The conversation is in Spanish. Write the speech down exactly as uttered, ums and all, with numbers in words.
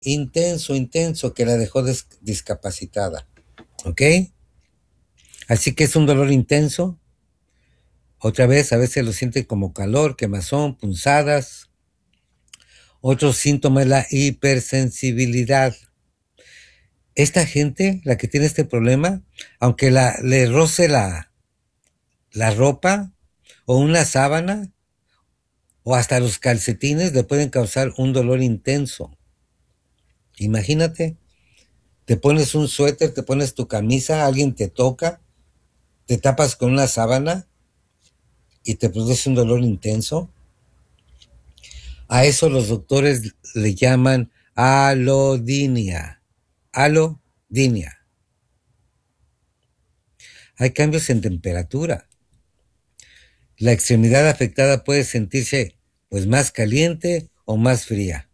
intenso, intenso, que la dejó des- discapacitada. ¿Ok? Así que es un dolor intenso. Otra vez, a veces lo sienten como calor, quemazón, punzadas. Otro síntoma es la hipersensibilidad. Esta gente, la que tiene este problema, aunque la, le roce la, la ropa o una sábana o hasta los calcetines, le pueden causar un dolor intenso. Imagínate, te pones un suéter, te pones tu camisa, alguien te toca, te tapas con una sábana y te produce un dolor intenso. A eso los doctores le llaman alodinia. Alodinia. Hay cambios en temperatura. La extremidad afectada puede sentirse pues más caliente o más fría.